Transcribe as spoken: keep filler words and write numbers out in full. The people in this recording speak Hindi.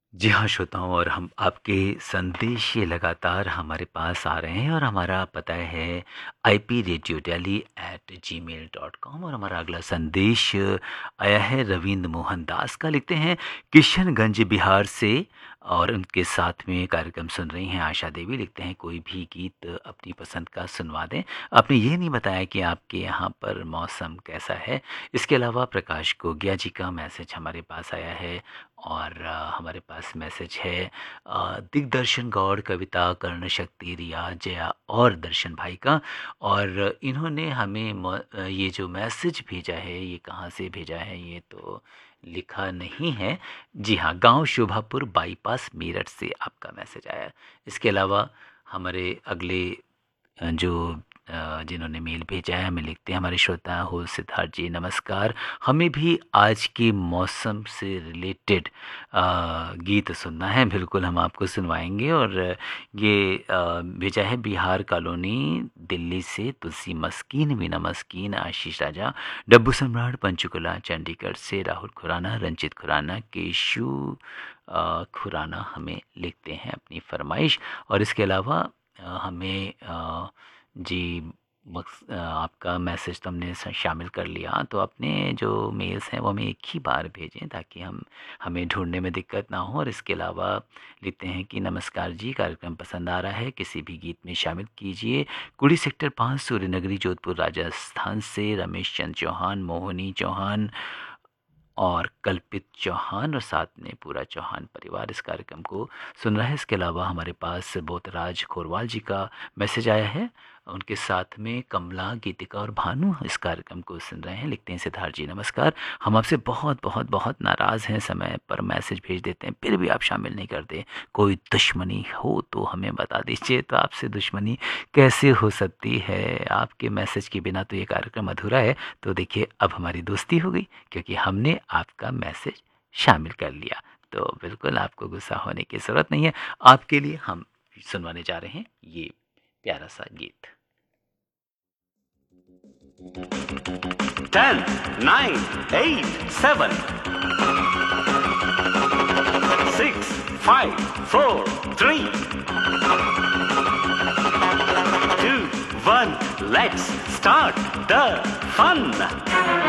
जी हाँ, श्रोताओं और हम आपके संदेश ये लगातार हमारे पास आ रहे हैं और हमारा पता है I P radio Delhi eight ji mail dot com. और हमारा अगला संदेश आया है रविंद्र मोहन दास का। लिखते हैं किशनगंज बिहार से और उनके साथ में कार्यक्रम सुन रही हैं आशा देवी। लिखते हैं कोई भी गीत अपनी पसंद का सुनवा दें। आपने ये नहीं बताया कि आपके यहाँ पर मौसम कैसा है। इसके अलावा प्रकाश गोगिया जी का मैसेज हमारे पास आया है और अ, हमारे पास मैसेज है अ, दिग्दर्शन गौड़, कविता, कर्ण शक्ति, रिया, जया और दर्शन भाई का। और इन्होंने हमें मौ- अ, ये जो मैसेज भेजा है ये कहाँ से भेजा है ये तो लिखा नहीं है। जी हाँ, गांव शोभापुर बाईपास मेरठ से आपका मैसेज आया है। इसके अलावा हमारे अगले अ, जो अ, जिन्होंने मेल भेजा है हमें लिखते हैं हमारे श्रोता हो सिद्धार्थ जी, नमस्कार। हमें भी आज के मौसम से रिलेटेड अ, गीत सुनना है। बिल्कुल हम आपको सुनवाएंगे। और ये अ, भेजा है बिहार कॉलोनी दिल्ली से तुलसी मस्कीन, वीना मस्कीन, आशीष राजा, डब्बू सम्राट, पंचकुला चंडीगढ़ से राहुल खुराना, रंजित खुराना, केशु अ, खुराना हमें लिखते हैं अपनी फरमाइश। और इसके अलावा अ, हमें अ, जी मक्स अ, आपका मैसेज तो हमने स- शामिल कर लिया। तो अपने जो मेल्स हैं वो हमें एक ही बार भेजें ताकि हम हमें ढूंढने में दिक्कत ना हो। और इसके अलावा लिखते हैं कि नमस्कार जी, कार्यक्रम पसंद आ रहा है, किसी भी गीत में शामिल कीजिए। कुड़ी सेक्टर पाँच, सूर्यनगरी, जोधपुर, राजस्थान से रमेश चंद चौहान, मोहिनी चौहान और कल्पित चौहान और साथ में पूरा चौहान परिवार इस कार्यक्रम को सुन रहा है। इसके अलावा हमारे पास बोतराज खोरवाल जी का मैसेज आया है। उनके साथ में कमला, गीतिका और भानु इस कार्यक्रम को सुन रहे हैं। लिखते हैं सिद्धार्थ जी, नमस्कार। हम आपसे बहुत बहुत बहुत नाराज़ हैं, समय पर मैसेज भेज देते हैं फिर भी आप शामिल नहीं करते। कोई दुश्मनी हो तो हमें बता दीजिए। तो आपसे दुश्मनी कैसे हो सकती है? आपके मैसेज के बिना तो ये कार्यक्रम अधूरा है। तो देखिए अब हमारी दोस्ती हो गई क्योंकि हमने आपका मैसेज शामिल कर लिया। तो बिल्कुल आपको गुस्सा होने की ज़रूरत नहीं है। आपके लिए हम सुनवाने जा रहे हैं ये प्यारा सा गीत। Ten, nine, eight, seven, six, five, four, three, to, one, let's start the fun.